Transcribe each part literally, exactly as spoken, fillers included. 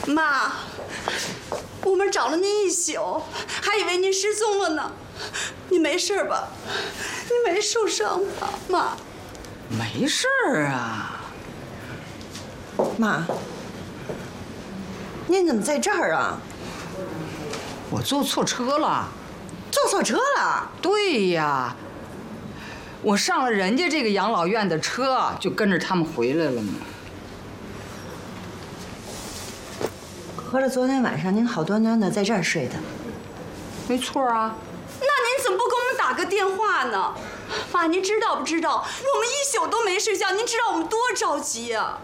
妈，我们找了您一宿，还以为您失踪了呢。你没事吧？你没受伤吧，妈？ 没事儿啊。 妈，您怎么在这儿啊？ 我坐错车了。 坐错车了？ 对呀，我上了人家这个养老院的车，就跟着他们回来了嘛。 合着昨天晚上您好端端的在这儿睡的？ 没错啊。 那您怎么不给我们打个电话呢？妈，您知道不知道，我们一宿都没睡觉，您知道我们多着急呀？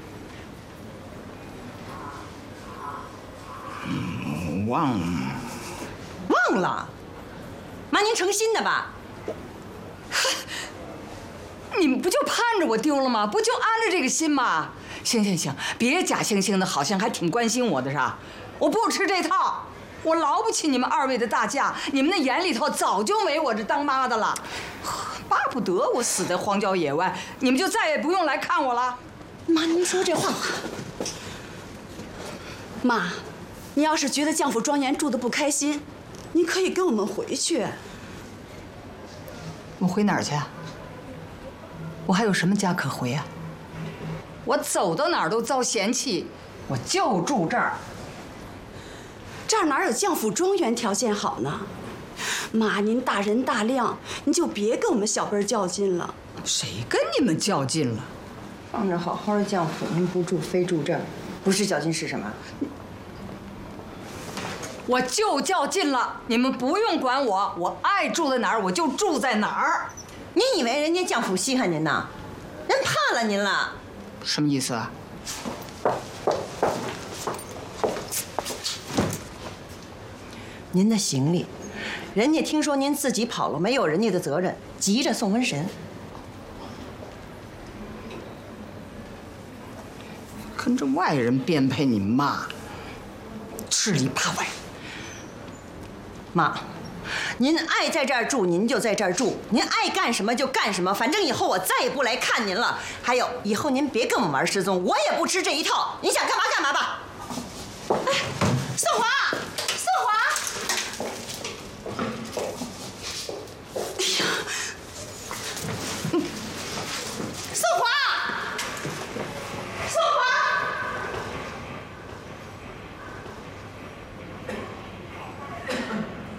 嗯，忘了。 忘了？妈，您成心的吧？ 你们不就盼着我丢了吗？不就安着这个心吗？行行行，别假惺惺的，好像还挺关心我的是吧？我不吃这套，我劳不起你们二位的大驾，你们的眼里头早就没我这当妈的了。巴不得我死在荒郊野外，你们就再也不用来看我了。 妈，您说这话， 妈，你要是觉得将府庄园住得不开心，您可以跟我们回去。 我回哪儿去啊？我还有什么家可回啊？我走到哪儿都遭嫌弃，我就住这儿。 这儿哪有将府庄园条件好呢？妈，您大人大量，您就别跟我们小辈较劲了。 谁跟你们较劲了？ 放着好好的将府，您不住，非住这儿，不是较劲是什么？ 我就较劲了，你们不用管我，我爱住在哪儿我就住在哪儿。 您以为人家将府稀罕您呢？人怕了您了。 什么意思啊？ 您的行李，人家听说您自己跑了，没有人家的责任，急着送瘟神。 跟着外人编配你妈，吃里扒外。 妈，您爱在这儿住，您就在这儿住；您爱干什么就干什么。反正以后我再也不来看您了。还有，以后您别跟我们玩失踪，我也不吃这一套。你想干嘛干嘛吧。哎，宋华。